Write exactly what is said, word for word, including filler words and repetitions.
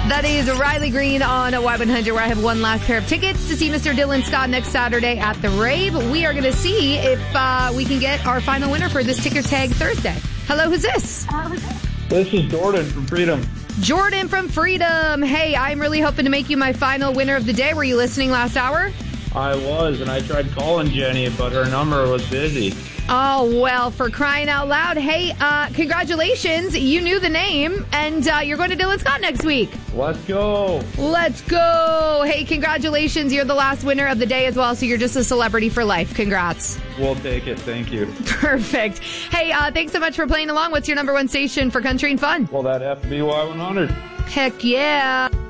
That is Riley Green on Y one hundred, where I have one last pair of tickets to see Mister Dylan Scott next Saturday at the Rave. We are going to see if uh, we can get our final winner for this Ticker Tag Thursday. Hello, who's this? This is Jordan from Freedom. Jordan from Freedom. Hey, I'm really hoping to make you my final winner of the day. Were you listening last hour? I was, and I tried calling Jenny, but her number was busy. Oh, well, for crying out loud. Hey, uh, congratulations. You knew the name, and uh, you're going to Dylan Scott next week. Let's go. Let's go. Hey, congratulations. You're the last winner of the day as well, so you're just a celebrity for life. Congrats. We'll take it. Thank you. Perfect. Hey, uh, thanks so much for playing along. What's your number one station for country and fun? Well, that'd have to be Y one hundred. Heck yeah.